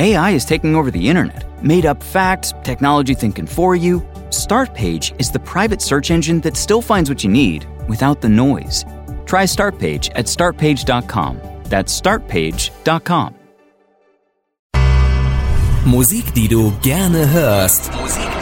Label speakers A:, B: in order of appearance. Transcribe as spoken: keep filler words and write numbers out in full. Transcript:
A: A I is taking over the internet. Made up facts, technology thinking for you. Startpage is the private search engine that still finds what you need without the noise. Try Startpage at start page dot com. That's start page dot com.
B: Musik, die du gerne hörst. Musik,